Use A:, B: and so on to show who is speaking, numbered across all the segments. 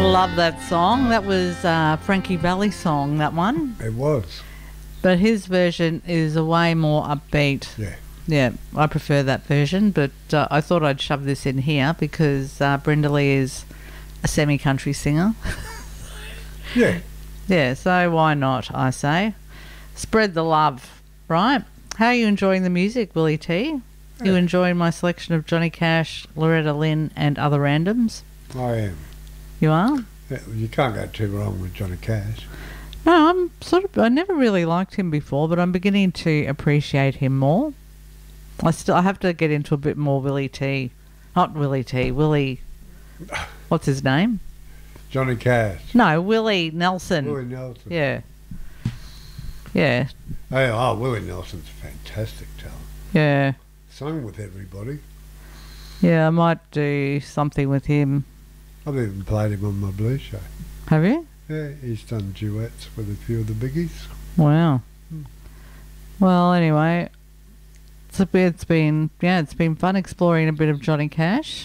A: Love that song. That was Frankie Valli song, that one.
B: It was.
A: But his version is a way more upbeat.
B: Yeah.
A: Yeah, I prefer that version, but I thought I'd shove this in here because Brenda Lee is a semi-country singer.
B: Yeah.
A: Yeah, so why not, I say. Spread the love, right? How are you enjoying the music, Willie T? You enjoying my selection of Johnny Cash, Loretta Lynn and other randoms?
B: I am.
A: You are?
B: Yeah, you can't go too wrong with Johnny Cash.
A: No, I never really liked him before, but I'm beginning to appreciate him more. I have to get into a bit more Willie T. Not Willie T, Willie, what's his name?
B: Johnny Cash.
A: No, Willie Nelson.
B: Willie Nelson.
A: Yeah. Yeah.
B: Oh, Willie Nelson's a fantastic talent.
A: Yeah.
B: Sung with everybody.
A: Yeah, I might do something with him.
B: I've even played him on my blues show.
A: Have you?
B: Yeah, he's done duets with a few of the biggies.
A: Wow. Well, anyway, it's been fun exploring a bit of Johnny Cash.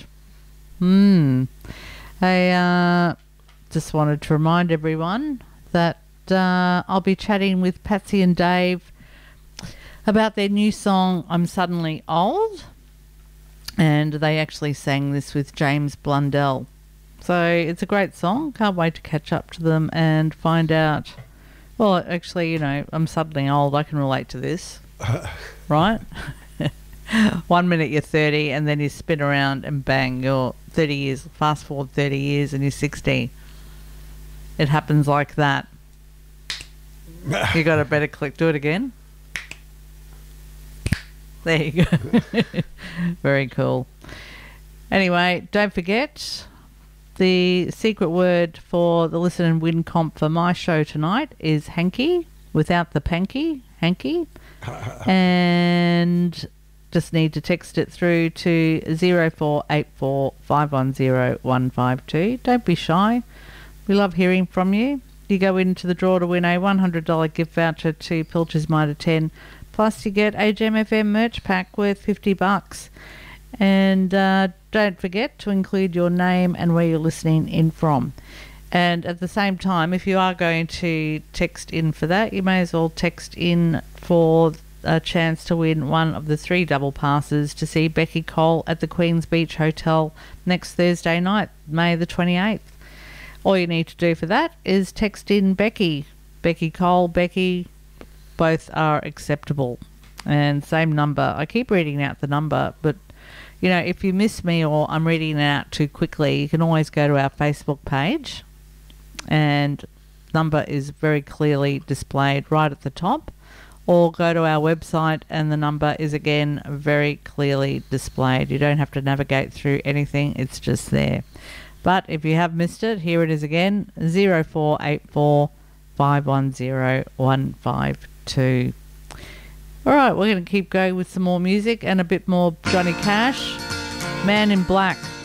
A: I just wanted to remind everyone that I'll be chatting with Patsy and Dave about their new song, I'm Suddenly Old. And they actually sang this with James Blundell. So it's a great song. Can't wait to catch up to them and find out. Well, actually, I'm suddenly old. I can relate to this. Right? 1 minute you're 30 and then you spin around and bang, you're 30 years. Fast forward 30 years and you're 60. It happens like that. You got a better click. Do it again. There you go. Very cool. Anyway, don't forget, the secret word for the Listen and Win comp for my show tonight is hanky, without the panky, hanky. And just need to text it through to 0484 510 152. Don't be shy. We love hearing from you. You go into the draw to win a $100 gift voucher to Pilcher's Mitre 10. Plus you get a Gem FM merch pack worth $50. And don't forget to include your name and where you're listening in from. And at the same time, if you are going to text in for that, you may as well text in for a chance to win one of the 3 double passes to see Becky Cole at the Queen's Beach Hotel next Thursday night, May the 28th. All you need to do for that is text in Becky. Becky Cole, Becky, both are acceptable. And same number. I keep reading out the number, but if you miss me or I'm reading it out too quickly, you can always go to our Facebook page, and number is very clearly displayed right at the top, or go to our website and the number is again very clearly displayed. You don't have to navigate through anything, it's just there. But if you have missed it, here it is again, 0484 510 152. Alright, we're going to keep going with some more music and a bit more Johnny Cash. Man in Black.